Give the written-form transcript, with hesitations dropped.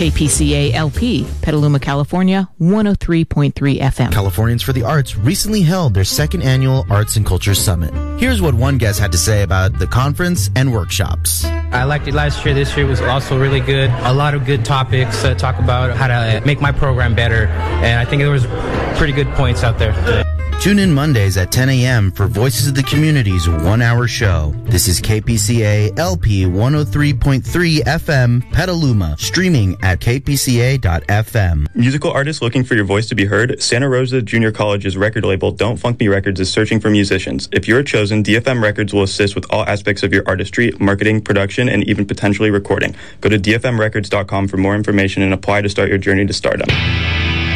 KPCA LP, Petaluma, California, 103.3 FM. Californians for the Arts recently held their second annual Arts and Culture Summit. Here's what one guest had to say about the conference and workshops. I liked it last year. This year was also really good. A lot of good topics, talk about how to make my program better. And I think there was pretty good points out there today. Tune in Mondays at 10 a.m. for Voices of the Community's one-hour show. This is KPCA LP 103.3 FM, Petaluma, streaming at kpca.fm. Musical artists looking for your voice to be heard? Santa Rosa Junior College's record label, Don't Funk Me Records, is searching for musicians. If you're chosen, DFM Records will assist with all aspects of your artistry, marketing, production, and even potentially recording. Go to dfmrecords.com for more information and apply to start your journey to stardom.